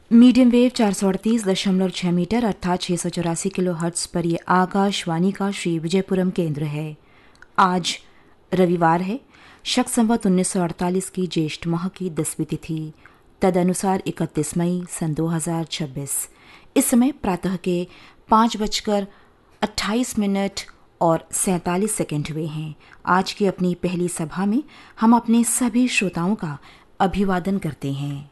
Medium wave 438.6 metre अर्थात 684 kilo hertz पर यह आकाशवाणी का श्री विजयपुरम केंद्र है। आज रविवार है, शक संवत 1948 की ज्येष्ठ माह की 10वीं तिथि, तदनुसार 31 मई सन 2026। इस समय प्रातः के 5:28 और 47 सेकंड हुए हैं। आज की अपनी पहली सभा में हम अपने सभी श्रोताओं का अभिवादन करते हैं।